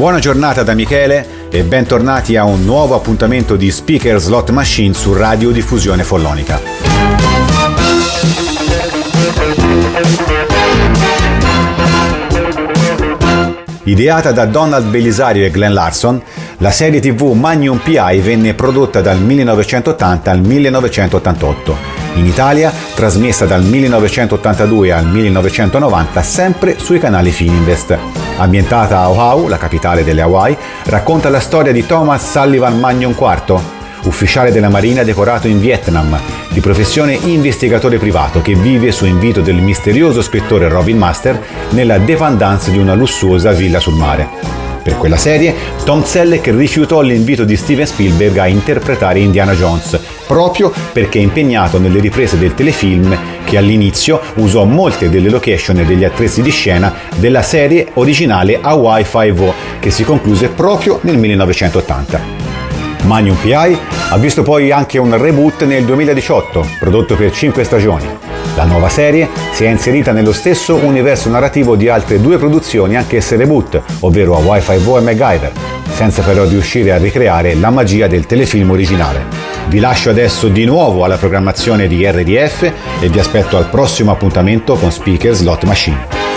Buona giornata da Michele e bentornati a un nuovo appuntamento di Speaker Slot Machine su Radio Diffusione Follonica. Ideata da Donald Belisario e Glenn Larson, la serie TV Magnum P.I. venne prodotta dal 1980 al 1988. In Italia, trasmessa dal 1982 al 1990 sempre sui canali Fininvest. Ambientata a Oahu, la capitale delle Hawaii, racconta la storia di Thomas Sullivan Magnum IV, ufficiale della Marina decorato in Vietnam, di professione investigatore privato che vive su invito del misterioso scrittore Robin Master nella dépendance di una lussuosa villa sul mare. Per quella serie, Tom Selleck rifiutò l'invito di Steven Spielberg a interpretare Indiana Jones, proprio perché è impegnato nelle riprese del telefilm che all'inizio usò molte delle location e degli attrezzi di scena della serie originale Hawaii Five-O, che si concluse proprio nel 1980. Magnum P.I. ha visto poi anche un reboot nel 2018, prodotto per 5 stagioni. La nuova serie si è inserita nello stesso universo narrativo di altre 2 produzioni, anch'esse reboot, ovvero Hawaii Five-O e MacGyver, senza però riuscire a ricreare la magia del telefilm originale. Vi lascio adesso di nuovo alla programmazione di RDF e vi aspetto al prossimo appuntamento con Speaker Slot Machine.